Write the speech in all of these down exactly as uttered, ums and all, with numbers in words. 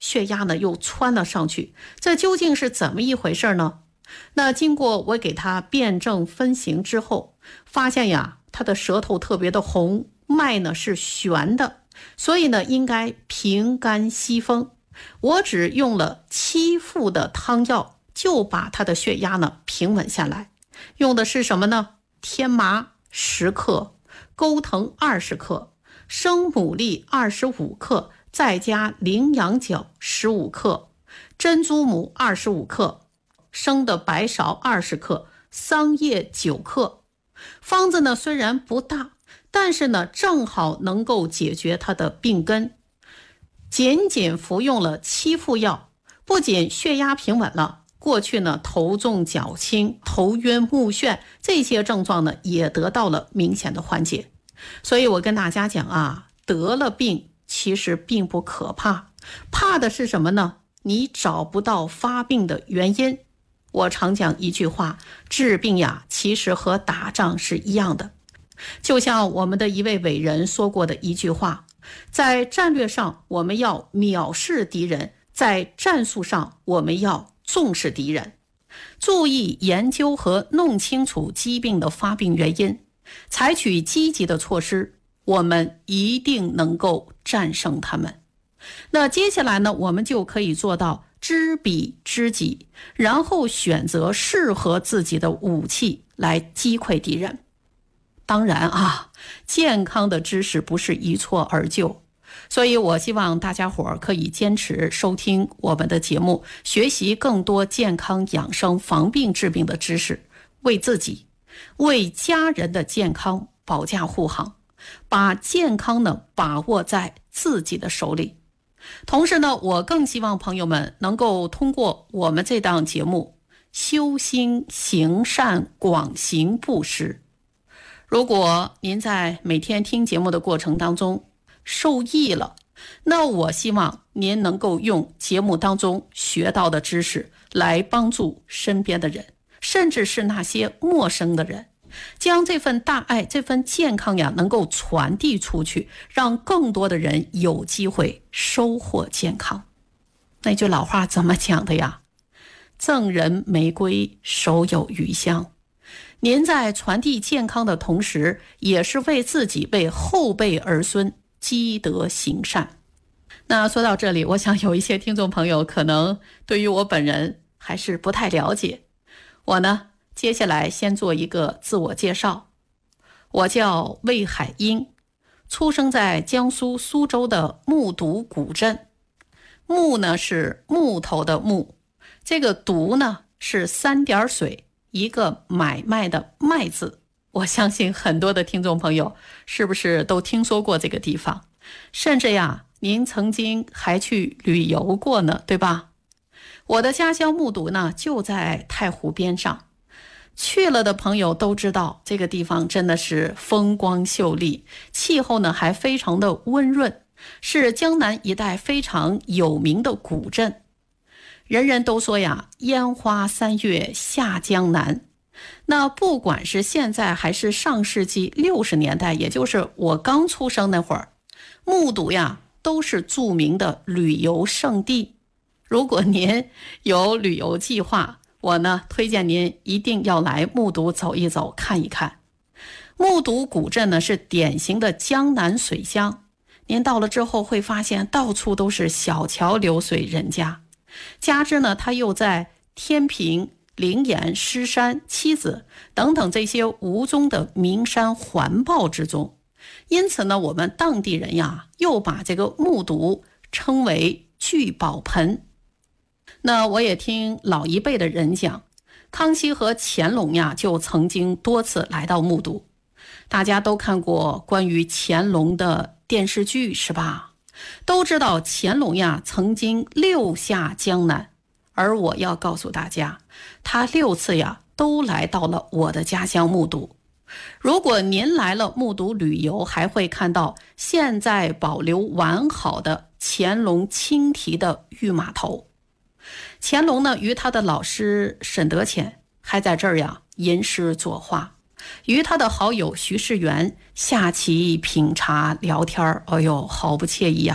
血压呢又窜了上去，这究竟是怎么一回事呢？那经过我给他辩证分析之后，发现呀，他的舌头特别的红，脉呢是悬的，所以呢应该平肝息风。我只用了七副的汤药，就把他的血压呢平稳下来。用的是什么呢？天麻十克，钩藤二十克，生牡蛎二十五克，再加羚羊角十五克，珍珠母二十五克，生的白芍二十克，桑叶九克。方子呢虽然不大，但是呢正好能够解决他的病根。仅仅服用了七副药，不仅血压平稳了，过去呢头重脚轻、头晕目眩这些症状呢也得到了明显的缓解。所以我跟大家讲啊，得了病其实并不可怕，怕的是什么呢？你找不到发病的原因。我常讲一句话，治病呀其实和打仗是一样的。就像我们的一位伟人说过的一句话，在战略上我们要藐视敌人，在战术上我们要重视敌人。注意研究和弄清楚疾病的发病原因，采取积极的措施，我们一定能够战胜他们。那接下来呢，我们就可以做到知彼知己，然后选择适合自己的武器来击溃敌人。当然啊，健康的知识不是一蹴而就，所以我希望大家伙儿可以坚持收听我们的节目，学习更多健康养生、防病治病的知识，为自己、为家人的健康保驾护航，把健康呢把握在自己的手里。同时呢，我更希望朋友们能够通过我们这档节目修心行善，广行布施。如果您在每天听节目的过程当中受益了，那我希望您能够用节目当中学到的知识来帮助身边的人，甚至是那些陌生的人，将这份大爱、这份健康呀能够传递出去，让更多的人有机会收获健康。那句老话怎么讲的呀？赠人玫瑰，手有余香。您在传递健康的同时，也是为自己、为后辈儿孙积德行善。那说到这里，我想有一些听众朋友可能对于我本人还是不太了解。我呢，接下来先做一个自我介绍。我叫魏海英，出生在江苏苏州的木渎古镇。木呢是木头的木，这个渎呢是三点水一个买卖的卖字。我相信很多的听众朋友是不是都听说过这个地方，甚至呀您曾经还去旅游过呢，对吧？我的家乡木渎呢就在太湖边上，去了的朋友都知道这个地方真的是风光秀丽，气候呢还非常的温润，是江南一带非常有名的古镇。人人都说呀，烟花三月下江南。那不管是现在还是上世纪六十年代，也就是我刚出生那会儿，木渎呀都是著名的旅游胜地。如果您有旅游计划，我呢推荐您一定要来木渎走一走，看一看。木渎古镇呢是典型的江南水乡，您到了之后会发现到处都是小桥流水人家，加之呢它又在天平、灵岩、狮山、七子等等这些吴中的名山环抱之中，因此呢我们当地人呀又把这个木渎称为聚宝盆。那我也听老一辈的人讲，康熙和乾隆呀就曾经多次来到木渎。大家都看过关于乾隆的电视剧是吧？都知道乾隆呀曾经六下江南，而我要告诉大家，他六次呀都来到了我的家乡木渎。如果您来了木渎旅游，还会看到现在保留完好的乾隆亲题的御码头。乾隆呢与他的老师沈德潜还在这儿呀吟诗作画，与他的好友徐世元下棋品茶聊天，哎呦，好不惬意啊！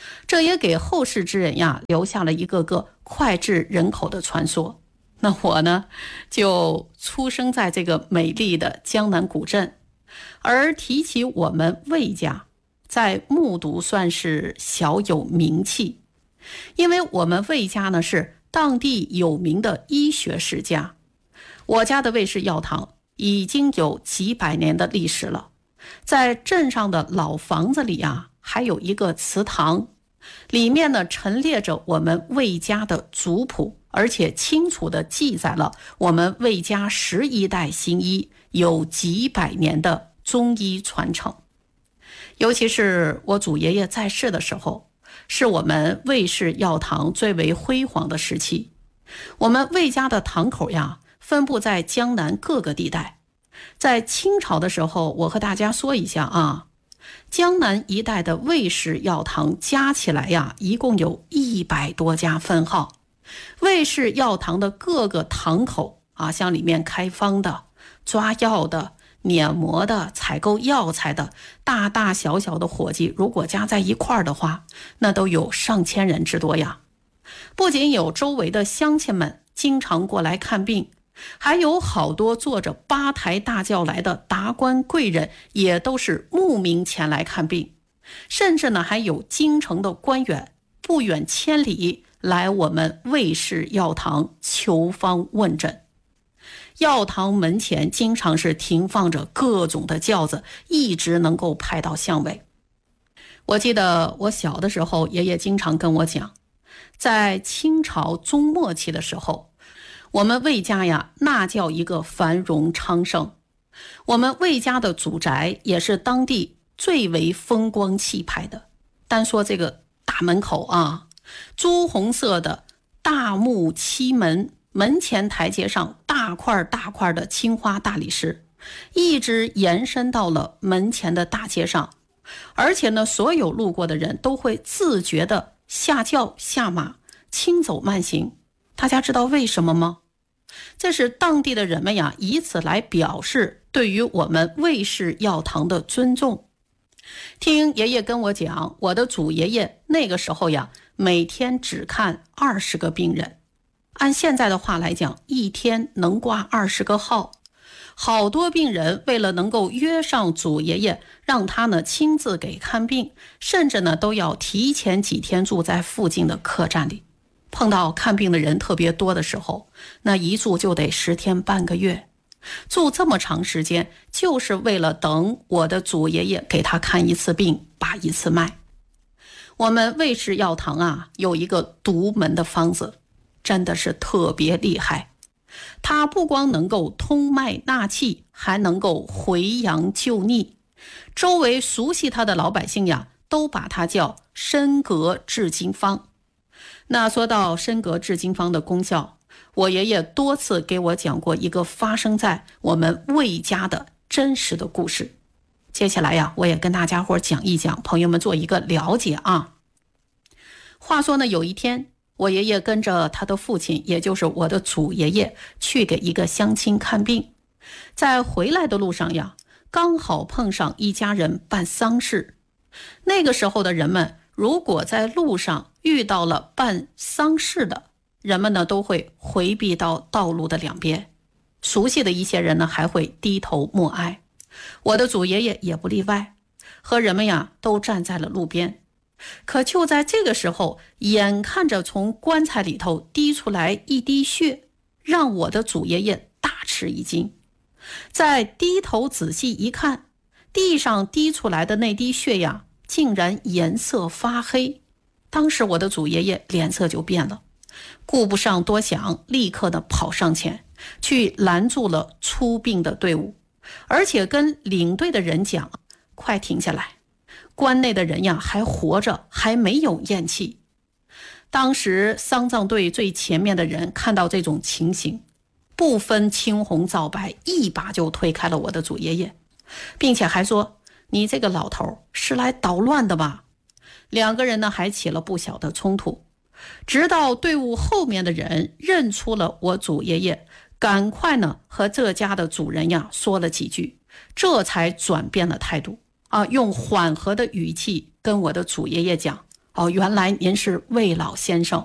这也给后世之人呀留下了一个个脍炙人口的传说。那我呢，就出生在这个美丽的江南古镇，而提起我们魏家，在木渎算是小有名气，因为我们魏家呢是当地有名的医学世家。我家的魏氏药堂已经有几百年的历史了，在镇上的老房子里啊，还有一个祠堂，里面呢陈列着我们魏家的族谱，而且清楚地记载了我们魏家十一代行医有几百年的中医传承。尤其是我祖爷爷在世的时候，是我们魏氏药堂最为辉煌的时期。我们魏家的堂口呀，分布在江南各个地带。在清朝的时候，我和大家说一下啊，江南一带的魏氏药堂加起来呀，一共有一百多家分号。魏氏药堂的各个堂口啊，像里面开方的、抓药的、碾磨的、采购药材的，大大小小的伙计，如果加在一块儿的话，那都有上千人之多呀。不仅有周围的乡亲们经常过来看病，还有好多坐着八抬大轿来的达官贵人，也都是慕名前来看病。甚至呢，还有京城的官员不远千里来我们魏氏药堂求方问诊。药堂门前经常是停放着各种的轿子，一直能够排到巷尾。我记得我小的时候，爷爷经常跟我讲，在清朝中末期的时候，我们魏家呀，那叫一个繁荣昌盛。我们魏家的祖宅也是当地最为风光气派的。单说这个大门口啊，朱红色的大木漆门，门前台阶上大块大块的青花大理石，一直延伸到了门前的大街上。而且呢，所有路过的人都会自觉地下轿下马，轻走慢行。大家知道为什么吗？这是当地的人们呀，以此来表示对于我们魏氏药堂的尊重。听爷爷跟我讲，我的祖爷爷那个时候呀，每天只看二十个病人，按现在的话来讲，一天能挂二十个号。好多病人为了能够约上祖爷爷，让他呢亲自给看病，甚至呢都要提前几天住在附近的客栈里。碰到看病的人特别多的时候，那一住就得十天半个月。住这么长时间，就是为了等我的祖爷爷给他看一次病，把一次脉。我们魏氏药堂啊，有一个独门的方子，真的是特别厉害。它不光能够通脉纳气，还能够回阳救逆。周围熟悉它的老百姓呀，都把它叫参膈治经方。那说到参膈治经方的功效，我爷爷多次给我讲过一个发生在我们魏家的真实的故事。接下来呀，我也跟大家伙讲一讲，朋友们做一个了解啊。话说呢，有一天我爷爷跟着他的父亲，也就是我的祖爷爷，去给一个乡亲看病。在回来的路上呀，刚好碰上一家人办丧事。那个时候的人们，如果在路上遇到了办丧事的，人们呢都会回避到道路的两边。熟悉的一些人呢，还会低头默哀。我的祖爷爷也不例外，和人们呀都站在了路边。可就在这个时候，眼看着从棺材里头滴出来一滴血，让我的祖爷爷大吃一惊。再低头仔细一看，地上滴出来的那滴血呀，竟然颜色发黑。当时我的祖爷爷脸色就变了，顾不上多想，立刻的跑上前去拦住了出殡的队伍，而且跟领队的人讲，快停下来，关内的人呀还活着，还没有咽气。当时丧葬队最前面的人看到这种情形，不分青红皂白，一把就推开了我的祖爷爷，并且还说，你这个老头是来捣乱的吧？两个人呢还起了不小的冲突，直到队伍后面的人认出了我祖爷爷，赶快呢和这家的主人呀说了几句，这才转变了态度啊，用缓和的语气跟我的祖爷爷讲， 哦，原来您是魏老先生。